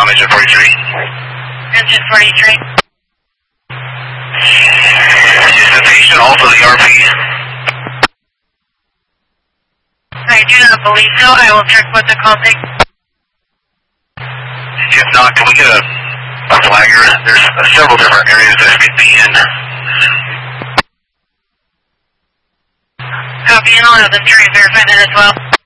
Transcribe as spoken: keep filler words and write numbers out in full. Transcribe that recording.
I'm engine forty-three. Engine forty-three. Is the patient also the R P? I do not believe so. I will check with the call take. If not, can we get a, a flagger? There's uh, several different areas this could be in. Copy, and I'll have them try and verify that as well.